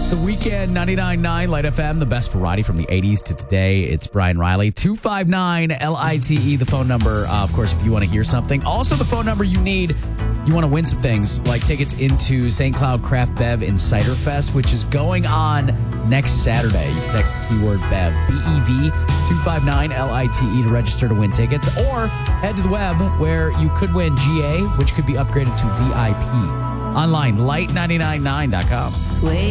The Weekend 99.9 Light FM, the best variety from the 80s to today. It's Brian Riley. 259-LITE, the phone number, of course, if you want to hear something. Also, the phone number you need, you want to win some things, like tickets into St. Cloud Craft Bev and Cider Fest, which is going on next Saturday. You can text the keyword BEV, B-E-V, 259-LITE to register to win tickets, or head to the web where you could win GA, which could be upgraded to VIP. Online, light999.com.